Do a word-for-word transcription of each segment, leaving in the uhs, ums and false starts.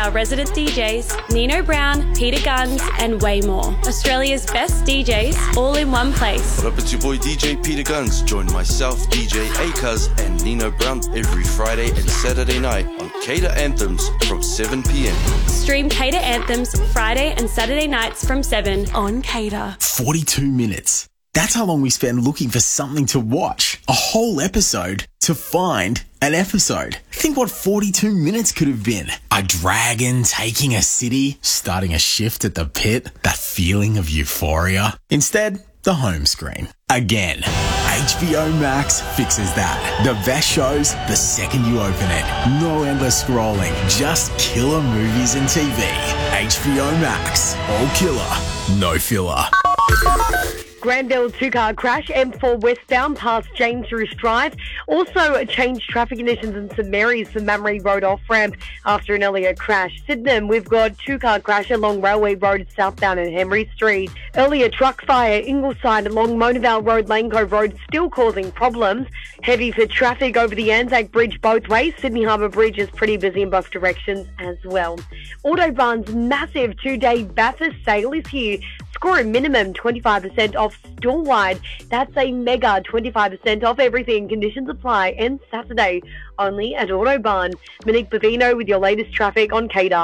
our resident D Js, Nino Brown, Peter Guns, and way more. Australia's best D Js, all in one place. What up, it's your boy D J Peter Guns. Join myself, D J Akaz, and Nino Brown every Friday and Saturday night on Cater Anthems from seven p.m. Stream Cater Anthems Friday and Saturday nights from seven on Cater. forty-two minutes. That's how long we spend looking for something to watch. A whole episode to find an episode. Think what forty-two minutes could have been. A dragon taking a city, starting a shift at the pit, that feeling of euphoria. Instead, the home screen. Again. H B O Max fixes that. The best shows the second you open it. No endless scrolling, just killer movies and T V. H B O Max. All killer, no filler. Granville two-car crash, M four westbound past James Roos Drive. Also, changed traffic conditions in St Mary's for Mamre Road off-ramp after an earlier crash. Sydenham, we've got two-car crash along Railway Road southbound in Henry Street. Earlier, truck fire, Ingleside along Monavale Road, Lane Cove Road, still causing problems. Heavy for traffic over the Anzac Bridge both ways. Sydney Harbour Bridge is pretty busy in both directions as well. Autobahn's massive two-day Bathurst sale is here. Score a minimum twenty-five percent off store-wide. That's a mega twenty-five percent off everything. Conditions apply. And Saturday only at Autobahn. Monique Bavino with your latest traffic on Cater.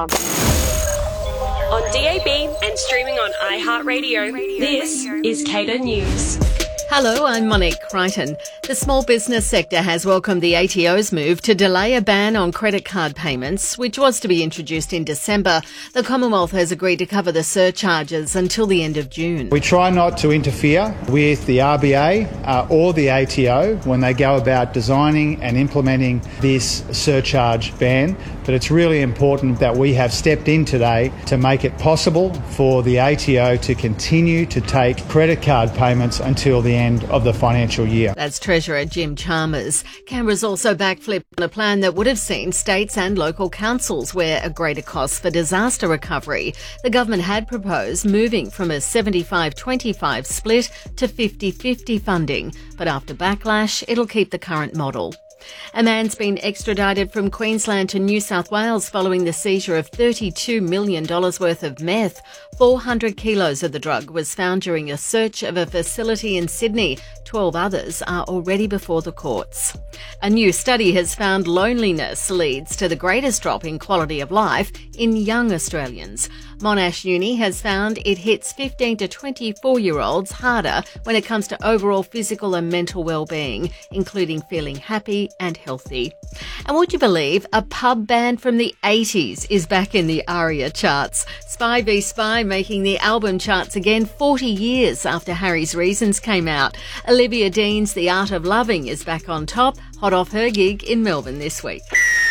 On D A B and streaming on iHeartRadio, this is Cater News. Hello, I'm Monique Crichton. The small business sector has welcomed the A T O's move to delay a ban on credit card payments, which was to be introduced in December. The Commonwealth has agreed to cover the surcharges until the end of June. We try not to interfere with the R B A uh, or the A T O when they go about designing and implementing this surcharge ban, but it's really important that we have stepped in today to make it possible for the A T O to continue to take credit card payments until the end of the financial year. That's Treasurer Jim Chalmers. Canberra's also backflipped on a plan that would have seen states and local councils wear a greater cost for disaster recovery. The government had proposed moving from a seventy-five twenty-five split to fifty fifty funding, but after backlash, it'll keep the current model. A man's been extradited from Queensland to New South Wales following the seizure of thirty-two million dollars worth of meth. four hundred kilos of the drug was found during a search of a facility in Sydney. twelve others are already before the courts. A new study has found loneliness leads to the greatest drop in quality of life in young Australians. Monash Uni has found it hits fifteen to twenty-four-year-olds harder when it comes to overall physical and mental well-being, including feeling happy and healthy. And would you believe a pub band from the eighties is back in the ARIA charts? Spy v Spy making the album charts again forty years after Harry's Reasons came out. Olivia Dean's The Art of Loving is back on top, hot off her gig in Melbourne this week.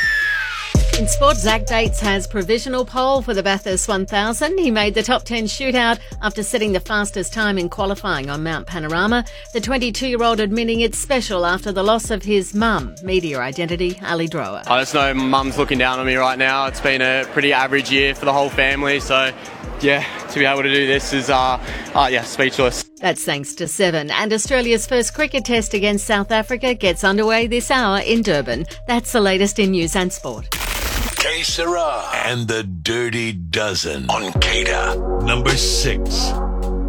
In sport, Zach Bates has provisional pole for the Bathurst one thousand. He made the top ten shootout after setting the fastest time in qualifying on Mount Panorama. The twenty-two-year-old admitting it's special after the loss of his mum. Media identity, Ali Drower. I just know mum's looking down on me right now. It's been a pretty average year for the whole family, so yeah, to be able to do this is, uh, uh yeah, speechless. That's thanks to Seven. And Australia's first cricket test against South Africa gets underway this hour in Durban. That's the latest in news and sport. Que Sera and the Dirty Dozen on Cater. Number six.